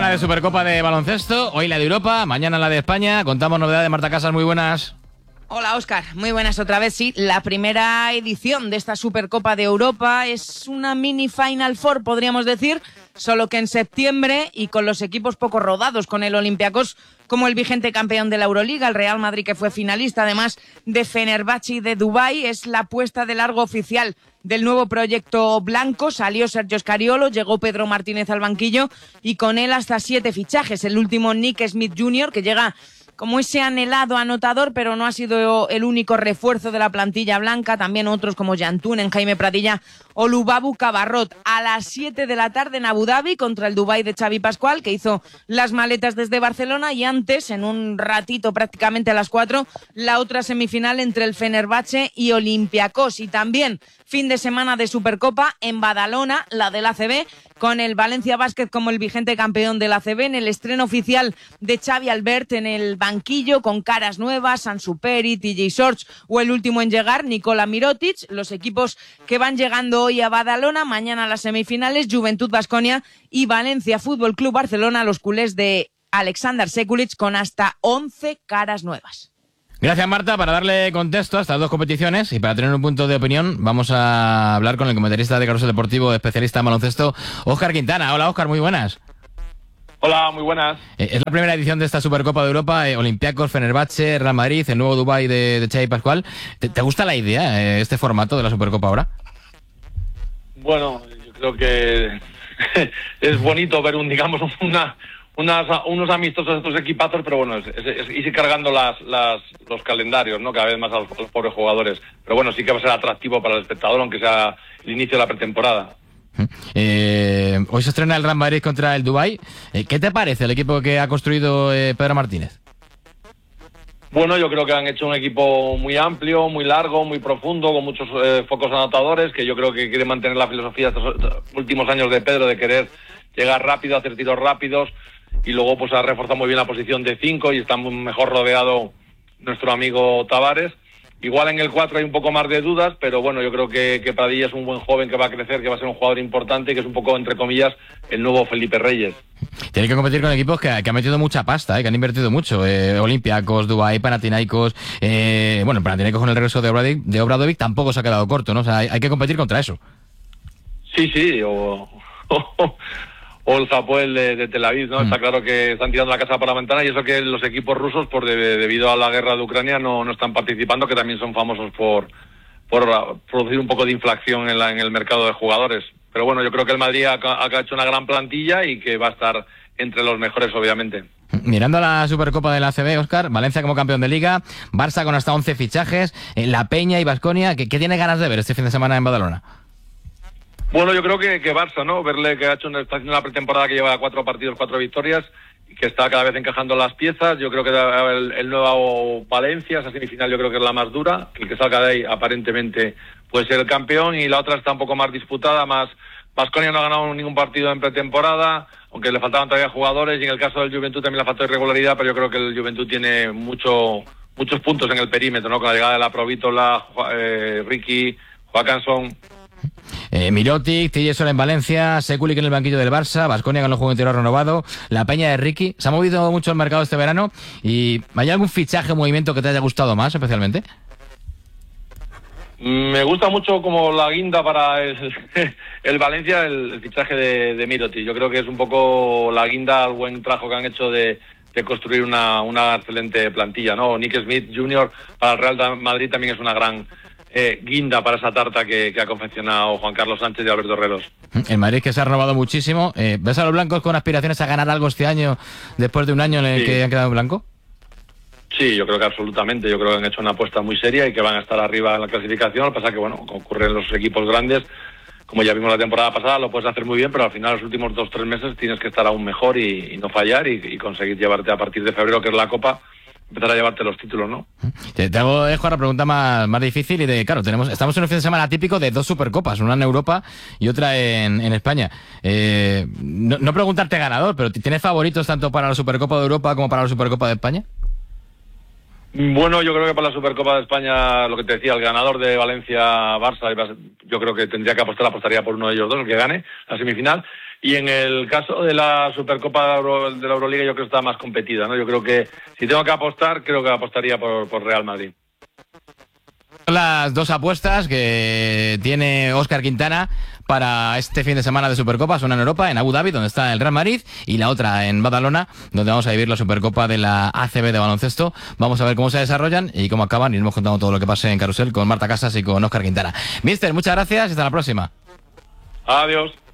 Semana de Supercopa de baloncesto, hoy la de Europa, mañana la de España. Contamos novedades de Marta Casas, muy buenas. Hola Óscar, muy buenas otra vez. Sí, la primera edición de esta Supercopa de Europa es una mini Final Four, podríamos decir, solo que en septiembre y con los equipos poco rodados, con el Olympiacos como el vigente campeón de la Euroliga, el Real Madrid que fue finalista, además de Fenerbahce y de Dubái. Es la puesta de largo oficial del nuevo proyecto blanco. Salió Sergio Scariolo, llegó Pedro Martínez al banquillo y con él hasta 7 fichajes. El último, Nick Smith Jr., que llega como ese anhelado anotador, pero no ha sido el único refuerzo de la plantilla blanca. También otros como Jantunen, Jaime Pradilla o Lubabu Cabarrot. A las 7 de la tarde en Abu Dhabi contra el Dubái de Xavi Pascual, que hizo las maletas desde Barcelona. Y antes, en un ratito, prácticamente a las 4, la otra semifinal entre el Fenerbahce y Olympiacos. Y también fin de semana de Supercopa en Badalona, la del ACB, con el Valencia Basket como el vigente campeón del ACB, en el estreno oficial de Xavi Albert en el banquillo, con caras nuevas, Ansu Peri, TJ Shorts o el último en llegar, Nikola Mirotic. Los equipos que van llegando hoy a Badalona, mañana las semifinales, Juventud Baskonia y Valencia Fútbol Club Barcelona, los culés de Alexander Sekulic, con hasta 11 caras nuevas. Gracias, Marta. Para darle contexto a estas dos competiciones y para tener un punto de opinión, vamos a hablar con el comentarista de Carrusel Deportivo, especialista en baloncesto, Óscar Quintana. Hola, Óscar, muy buenas. Hola, muy buenas. Es la primera edición de esta Supercopa de Europa, Olympiacos, Fenerbahce, Real Madrid, el nuevo Dubái de Xavi Pascual. ¿Te gusta la idea, este formato de la Supercopa ahora? Bueno, yo creo que es bonito ver unos amistosos de estos equipazos, pero bueno, es irse cargando los calendarios, ¿no? Cada vez más a los pobres jugadores. Pero bueno, sí que va a ser atractivo para el espectador, aunque sea el inicio de la pretemporada. Hoy se estrena el Real Madrid contra el Dubái. ¿Qué te parece el equipo que ha construido Pedro Martínez? Bueno, yo creo que han hecho un equipo muy amplio, muy largo, muy profundo, con muchos focos anotadores, que yo creo que quiere mantener la filosofía de estos últimos años de Pedro, de querer llegar rápido, hacer tiros rápidos, y luego pues ha reforzado muy bien la posición de 5 y está mejor rodeado nuestro amigo Tavares. Igual en el 4 hay un poco más de dudas, pero bueno, yo creo que Pradilla es un buen joven que va a crecer, que va a ser un jugador importante y que es un poco, entre comillas, el nuevo Felipe Reyes. Tiene que competir con equipos que han metido mucha pasta, que han invertido mucho. Olympiacos, Dubái, Panathinaikos. Bueno, Panathinaikos con el regreso de Obradovic tampoco se ha quedado corto, ¿no? O sea, hay que competir contra eso. Sí, o el Hapoel de Tel Aviv, ¿no? Está claro que están tirando la casa por la ventana, y eso que los equipos rusos, debido a la guerra de Ucrania, no están participando, que también son famosos por producir un poco de inflación en el mercado de jugadores. Pero bueno, yo creo que el Madrid ha hecho una gran plantilla y que va a estar entre los mejores, obviamente. Mirando a la Supercopa de la ACB, Óscar, Valencia como campeón de Liga, Barça con hasta 11 fichajes, La Peña y Baskonia, ¿qué tiene ganas de ver este fin de semana en Badalona? Bueno, yo creo que Barça, ¿no? Verle que está haciendo una pretemporada que lleva 4 partidos, 4 victorias, y que está cada vez encajando las piezas. Yo creo que el nuevo Valencia, esa semifinal, yo creo que es la más dura. El que salga de ahí, aparentemente, puede ser el campeón, y la otra está un poco más disputada, más. Baskonia no ha ganado ningún partido en pretemporada, aunque le faltaban todavía jugadores, y en el caso del Juventud también le faltó irregularidad, pero yo creo que el Juventud tiene muchos puntos en el perímetro, ¿no? Con la llegada de la Provítola, Ricky, Joaquinson. Mirotic, TJ Shorts en Valencia, Sekulic en el banquillo del Barça, Baskonia con el juego interior renovado, La Peña de Ricky. Se ha movido mucho el mercado este verano, y ¿hay algún fichaje o movimiento que te haya gustado más especialmente? Me gusta mucho como la guinda para el Valencia, el fichaje de Mirotic. Yo creo que es un poco la guinda al buen trabajo que han hecho de construir una excelente plantilla, ¿no? Nick Smith Jr. para el Real Madrid también es una gran guinda para esa tarta que ha confeccionado Juan Carlos Sánchez y Alberto Herreros. El Madrid, que se ha renovado muchísimo. ¿Ves a los blancos con aspiraciones a ganar algo este año, después de un año en el que han quedado en blanco? Sí, yo creo que absolutamente. Yo creo que han hecho una apuesta muy seria y que van a estar arriba en la clasificación. Lo que pasa es que, bueno, como ocurre en los equipos grandes, como ya vimos la temporada pasada, lo puedes hacer muy bien, pero al final los últimos 2-3 meses tienes que estar aún mejor y no fallar y conseguir llevarte a partir de febrero, que es la Copa, empezar a llevarte los títulos, ¿no? Te dejo la pregunta más difícil claro, estamos en un fin de semana típico de 2 Supercopas, una en Europa y otra en España. No preguntarte ganador, pero ¿tienes favoritos tanto para la Supercopa de Europa como para la Supercopa de España? Bueno, yo creo que para la Supercopa de España, lo que te decía, el ganador de Valencia-Barça, yo creo que apostaría por uno de ellos dos, el que gane la semifinal. Y en el caso de la Supercopa de la Euroliga, yo creo que está más competida, ¿no? Yo creo que si tengo que apostar, creo que apostaría por Real Madrid. Las dos apuestas que tiene Óscar Quintana para este fin de semana de Supercopas, una en Europa, en Abu Dhabi, donde está el Real Madrid, y la otra en Badalona, donde vamos a vivir la Supercopa de la ACB de baloncesto. Vamos a ver cómo se desarrollan y cómo acaban, y iremos contando todo lo que pase en Carrusel con Marta Casas y con Óscar Quintana. Mister, muchas gracias y hasta la próxima. Adiós.